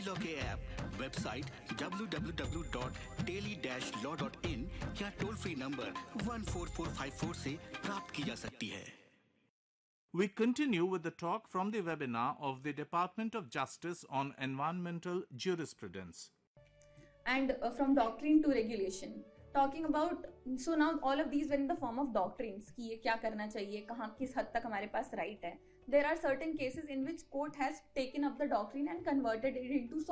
Law के app, website www.daily-law.in या toll free number 14454 से प्राप्त की जा सकती है। We continue with the talk from the webinar of the Department of Justice on Environmental Jurisprudence. And from doctrine to regulation. Talking about, so now all of these were in the form of doctrines कि ये क्या करना चाहिए, कहाँ किस हद तक हमारे पास right है. There are certain cases in which court has taken up the doctrine and converted it into